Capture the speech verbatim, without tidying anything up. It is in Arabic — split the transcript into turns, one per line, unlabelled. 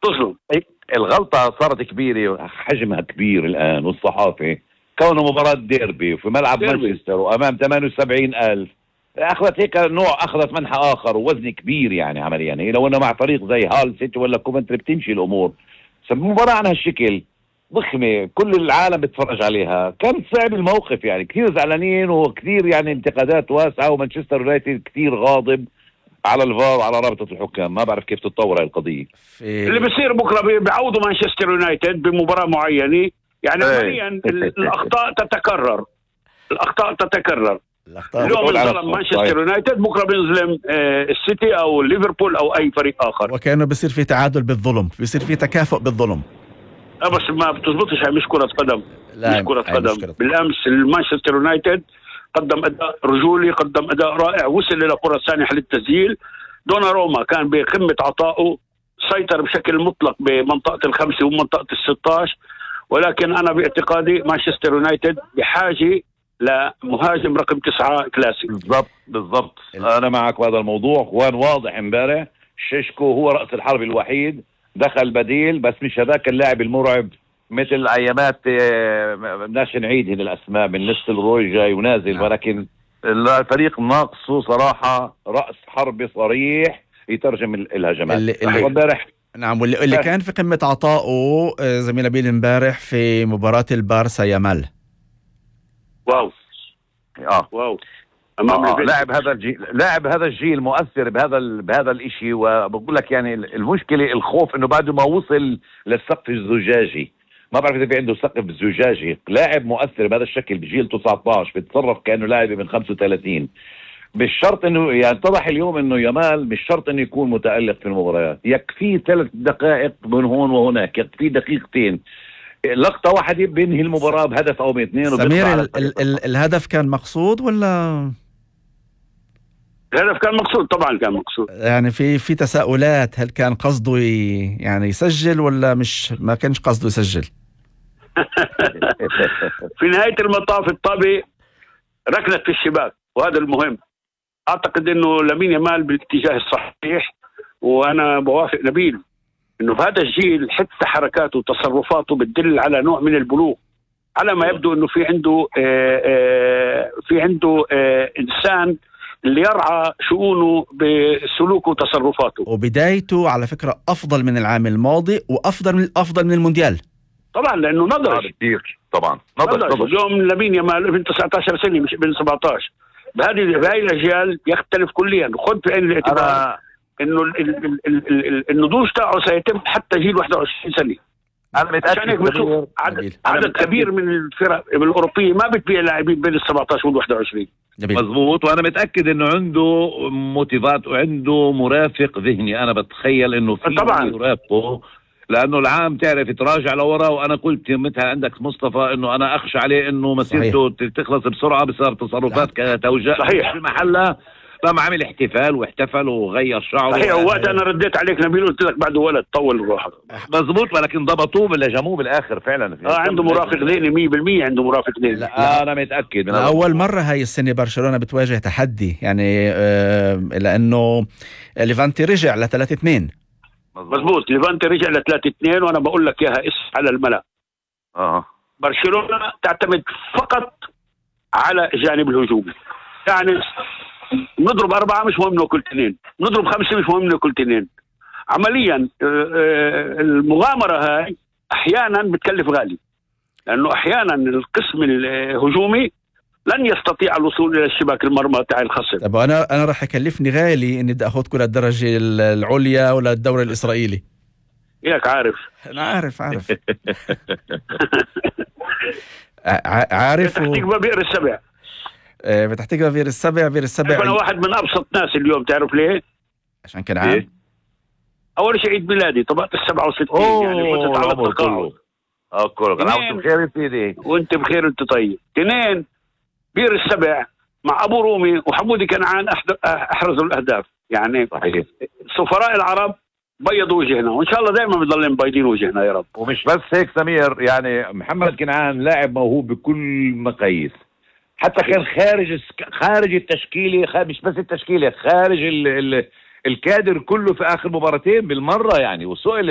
تظلم.
الغلطة صارت كبيرة، حجمها كبير الآن، والصحافة كونه مباراة ديربي وفي ملعب
ديربي.
مانشستر وأمام ثمانية وسبعين ألف، أخذت هيك نوع، أخذت منحى آخر ووزن كبير يعني عمليا. هي لو أنه مع فريق زي هال سيتي ولا كوفنتري بتمشي الأمور، بس مباراة عن هالشكل ضخمة كل العالم بتفرج عليها، كان صعب الموقف يعني، كثير زعلانين وكثير يعني انتقادات واسعة، ومانشستر يونايتد كثير غاضب على الفار وعلى رابطة الحكام. ما بعرف كيف تتطور هاي القضية.
في... اللي بيصير بكرة بيعوضوا مانشستر يونايتد بمباراة معينة يعني. عمليا الأخطاء تتكرر، الأخطاء تتكرر. اليوم انظلم مانشستر يونايتد، بكرة بينظلم آه السيتي أو ليفربول أو أي فريق آخر،
وكأنه بيصير في تعادل بالظلم، بيصير في تكافؤ بالظلم.
أه بس ما بتزبطش، هاي مش كرة قدم، مش كرة قدم. بالأمس المانشستر يونايتد قدم أداء رجولي، قدم أداء رائع، وصل إلى كرة سانحة للتسجيل. دوناروما كان بقمة عطائه، سيطر بشكل مطلق بمنطقة الخمسة ومنطقة الستاش. ولكن أنا باعتقادي مانشستر يونايتد بحاجة لمهاجم رقم تسعة كلاسي.
بالضبط بالضبط، أنا معك بهذا الموضوع. وان واضح امبارح شيشكو هو رأس الحرب الوحيد، دخل بديل بس مش هذاك اللاعب المرعب مثل ايامات، بدناش نعيد هنا الاسماء من نستل روي جاي ونازل. ولكن الفريق ناقصه صراحه راس حربي صريح يترجم الهجمات.
اللي اللي امبارح نعم، واللي اللي كان في قمه عطائه زميل نبيل امبارح في مباراه البارسا يامال.
واو
اه
واو
آه لاعب هذا الجيل، لاعب هذا الجيل مؤثر بهذا بهذا الاشي. وبقول لك يعني المشكله الخوف انه بعد ما وصل للسقف الزجاجي، ما بعرف اذا في عنده سقف زجاجي، لاعب مؤثر بهذا الشكل بجيل تسعة عشر بيتصرف كانه لاعب من خمسة وثلاثين. مش شرط انه يعني اتضح اليوم انه يامال مش شرط انه يكون متالق في المباريات، يكفيه ثلاث دقائق من هون وهناك، يكفيه دقيقتين، لقطة واحدة بينهي المباراة بهدف أو باثنين.
سمير ال ال ال الهدف كان مقصود ولا؟
الهدف كان مقصود، طبعا كان مقصود.
يعني في في تساؤلات، هل كان قصده يعني يسجل ولا مش ما كانش قصده يسجل؟
في نهاية المطاف الطابة ركنت في الشباك، وهذا المهم. أعتقد إنه لامين يامال بالاتجاه الصحيح، وأنا بوافق نبيل إنه في هذا الجيل حتى حركاته وتصرفاته بتدل على نوع من البلوغ، على ما يبدو إنه في عنده آآ آآ في عنده إنسان اللي يرعى شؤونه بسلوكه وتصرفاته.
وبدايته على فكرة أفضل من العام الماضي، وأفضل من أفضل من المونديال
طبعا، لأنه نضج
كثير. طبعا نضج,
نضج. اليوم لامين يامال ابن تسعة عشر سنة مش ابن سبعة عشر. بهذه بهاي الأجيال يختلف كليا. خذ في عين الاعتبار إنه النضوج تاعه سيتم حتى جيل واحد وعشرين سنة.
أنا متأكد
عدد, عدد كبير من الفرق الأوروبية ما بتبيع لاعبين بين السبعة عشر والواحد وعشرين.
مظبوط. وأنا متأكد إنه عنده موتيفات وعنده مرافق ذهني. أنا بتخيل إنه في
طبعا
يرافقه، لأنه العام تعرف تراجع لورا. وأنا قلت متى عندك مصطفى إنه أنا أخشى عليه إنه مسيرته تخلص بسرعة بسبب تصرفات كتوجيه
صحيح
في محلها. قام عامل احتفال واحتفل وغير شعره.
صحيح. وقت انا رديت عليك نبيل قلت لك بعده ولد طول روحك.
مظبوط. ولكن ضبطوه لجموه بالاخر فعلا.
اه عنده مرافق ذهني مية بالمية، عنده مرافق ذهني.
لا انا متاكد من
اول مره هاي السنه برشلونه بتواجه تحدي يعني، آه لانه ليفانتي رجع ل ثلاثة اثنين.
مظبوط. ليفانتي رجع ل ثلاثة اثنين، وانا بقول لك اياها اس على الملأ.
اه
برشلونه تعتمد فقط على الجانب الهجومي. يعني نضرب أربعة مش مهم ناكل اثنين، نضرب خمسة مش مهم ناكل اثنين. عمليا المغامرة هاي أحيانا بتكلف غالي، لأنه أحيانا القسم الهجومي لن يستطيع الوصول إلى الشباك المرمى تاع الخصم.
طب أنا أنا راح يكلفني غالي إني بدي أخذكم للدرجة العليا ولا الدوري الإسرائيلي.
إياك عارف.
أنا عارف عارف عارف.
تحتيك ببئر السبع.
بتحتاج فير السبع. فير السبع
أنا واحد من أبسط ناس اليوم، تعرف ليه؟
عشان كان عام إيه؟
أول شيء عيد ميلادي طبقت السبعة وستين، يعني فتت على التقاعد.
اه كله كان بخير سيدي.
وأنت بخير أنت طيب. اثنين، بير السبع مع أبو رومي وحمودي كنعان أحرزوا الأهداف. يعني
صحيح.
سفراء العرب بيضوا وجهنا، وإن شاء الله دائما بنضل مبيضين وجهنا يا رب.
ومش بس هيك سمير، يعني محمد كنعان لاعب موهوب بكل مقاييس، حتى كان خارج خارج التشكيله، مش بس التشكيله، خارج ال ال الكادر كله في اخر مباراتين بالمره يعني. وسئل